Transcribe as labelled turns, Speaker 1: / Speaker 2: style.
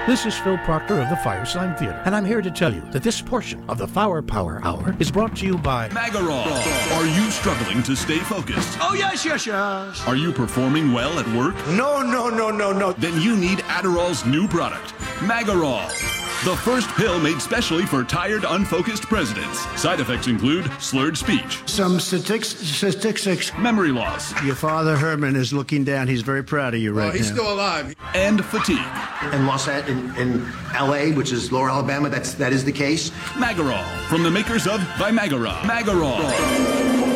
Speaker 1: This is Phil Proctor of the Firesign Theater, and I'm here to tell you that this portion of the Flower Power Hour is brought to you by
Speaker 2: Magarol. Are you struggling to stay focused?
Speaker 3: Oh, yes.
Speaker 2: Are you performing well at work?
Speaker 3: No.
Speaker 2: Then you need Adderall's new product, Magarol. The first pill made specially for tired, unfocused presidents. Side effects include slurred speech,
Speaker 3: Some statistics.
Speaker 2: memory loss,
Speaker 3: Your father, Herman, is looking down. He's very proud of you right now.
Speaker 4: He's still alive.
Speaker 2: and fatigue.
Speaker 5: In L.A., which is Lower Alabama, that is the case.
Speaker 2: Magarol, from the makers of Vimagra. Magarol.